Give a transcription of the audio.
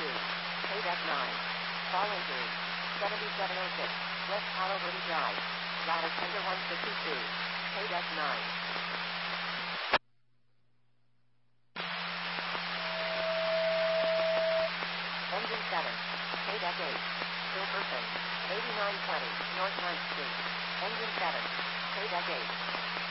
Pay deck 9. Fall injury. 7706. West Palo Verde Drive. Ladder tender 152. Pay deck 9. Engine 7. Pay deck 8. Still person. 8920 North 9th Street. Engine 7. Pay deck 8.